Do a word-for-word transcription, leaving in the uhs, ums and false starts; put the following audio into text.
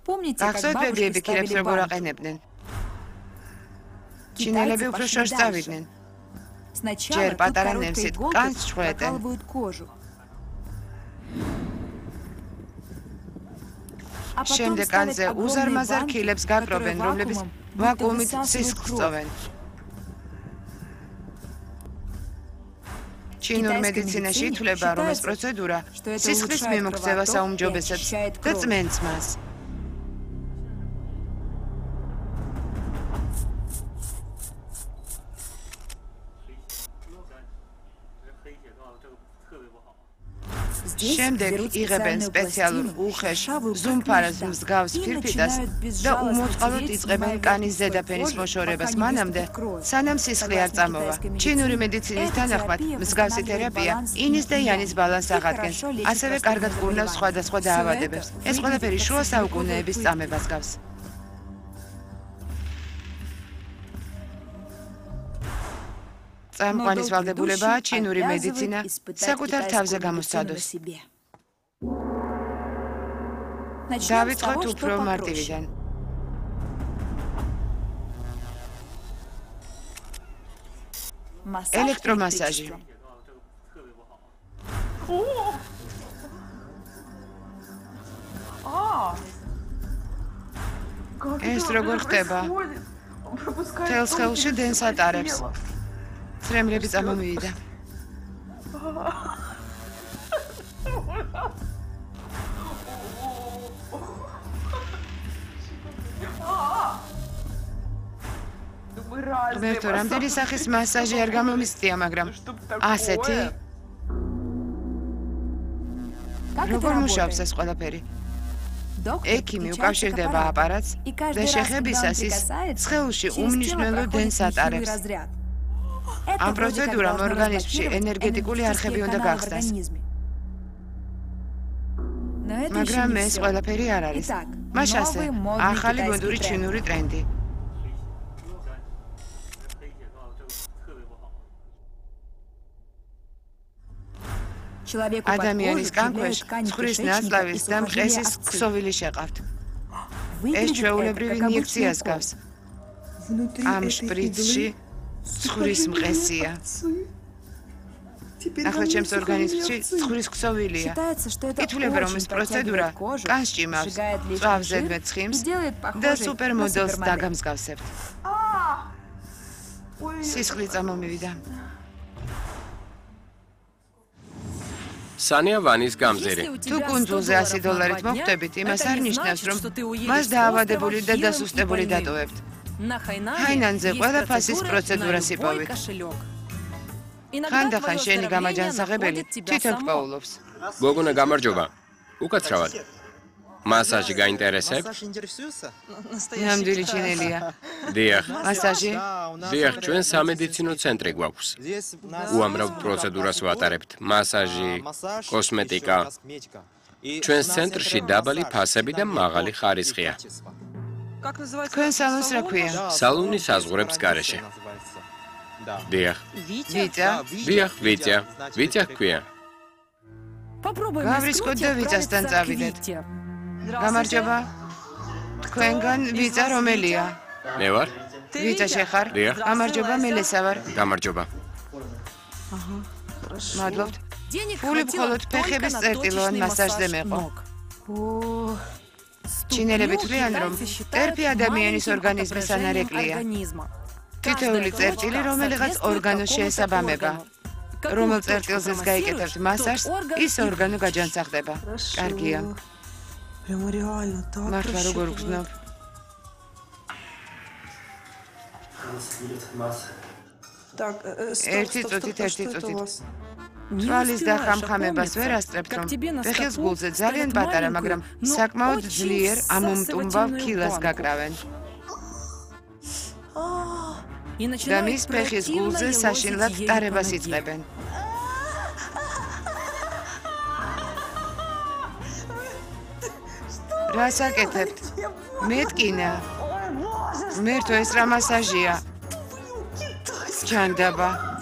გახსოვთ ბებიები ქილებს როგორ აყენებდნენ? ჩინელები უფრო შორს წავიდნენ. ჯერ პატარა ნემსით კანს ჩხვედნენ. შემდეგ კანზე უზარმაზარ ქილებს გაკრობენ, რომლებიც ვაკუუმით სისხლს წოვენ. ჩინურ მედიცინაში ითვლება, რომ ეს პროცედურა სისხლის მიმოქცევას აუმჯობესებს და წმენს მას. შემდეგ იღებენ სპეციალურ უხეშ ზუმფარას მსგავს ფირფიტას და უმოწყალოდ იწყებენ კანის ზედაფენის მოშორებას მანამდე, სანამ სისხლი არ წამოვა. ჩინური მედიცინის თანახმად, მსგავსი თერაპია ინის და იანის ბალანსს აღადგენს, ასევე კარგად გურნავს სხვადასხვა დაავადებებს. ეს ყველაფერი შუა საუკუნეების წამებას გავს. წამყვანის ვალდებულებაა ჩინური მედიცინა საკუთარ თავზე გამოსცადოს. დავიწყოთ უფრო მარტივიდან. ელექტრომასაჟი. ეს როგორ ხდება? თელს ხელში დენს ატარებს. ცრემლები წამომივიდა. ღმერთო, რამდენი სახის მასაჟი არ გამომისწია, მაგრამ ასეთი? როგორ მუშაობს ეს ყველაფერი? ექიმი უკავშირდება აპარატს და შეხებისას ის სხეულში უმნიშვნელო დენს ატარებს. ამ პროცედურამ ორგანიზმში ენერგეტიკული არხები უნდა გახსნას. მაგრამ ეს ყველაფერი არ არის. მას ასე, ახალი მოდური ჩინური ტრენდი. ადამიანის კანქვეშ ცხვრის ნაწლავის და მყესის ქსოვილი შეყავთ. ეს ჩვეულებრივი ინიექციას გავს. ამ შპრიცში ცხვრის მყესია. ახლა ჩემს ორგანიზმში ცხვრის ქსოვილია. ითვლება, რომ ეს პროცედურა კანს ჭიმავს, წვავს ზედმეტ ცხიმს და სუპერმოდელს დაგამსგავსებთ. სისხლი წამომივიდა. სანია ვანის გამზირი. თუ კუნძულზე ასი დოლარით მოხვდებით, იმას არ ნიშნავს, რომ მას დაავადებული და დასუსტებული დატოვებთ. ჰაინანზე ყველა ფასის პროცედურას იპოვით. ხანდახან შენი გამაჯანსაღებელი თვითონ გპოულობს. გოგონა გამარჯობა. უკაცრავად. მასაჟი გაინტერესებთ? ნამდვილი ჩინელია. დიახ. მასაჟი? დიახ, ჩვენ სამედიცინო ცენტრი გვაქვს. უამრავ პროცედურას ვატარებთ. მასაჟი, კოსმეტიკა. ჩვენს ცენტრში დაბალი ფასები და მაღალი ხარისხია. თქვენ სალონს რა ქვია? სალონი საზღვრებს გარეშე. დიახ. ვიწა? დიახ, ვიწა. ვიწა ქვია. გავრისკოთ და ვიწასთან წავიდეთ. გამარჯობა. თქვენგან ვიწა რომელია? მე ვარ. ვიწა შეხარ? დიახ. გამარჯობა, მე ლესა ვარ. გამარჯობა. მადლობთ. ფული მხოლოდ ფეხების წერტილოვან მასაჟზე მეყო. ჩინელები თვლიან, რომ ტერფი ადამიანის ორგანიზმის ანარეკლია. თითოეული წერტილი რომელიღაც ორგანოს შეესაბამება. რომელ წერტილზეც გაიკეთებთ მასაჟს, ის ორგანო გაჯანსაღდება. კარგია. მართლა როგორ გრძნობ? ერთი წუთით, ერთი წუთით. თვალის დახამხამებას ვერ ასწრებთ, რომ ფეხის გულზე ძალიან პატარა, მაგრამ საკმაოდ ძლიერ ამომტუმბავ ქილას გაკრავენ. და მის ფეხის გულზე საშინლად ტარებას იწყებენ. რას აკეთებთ? მეტკინა. ღმერთო, ეს რა მასაჟია? ჯანდაბა.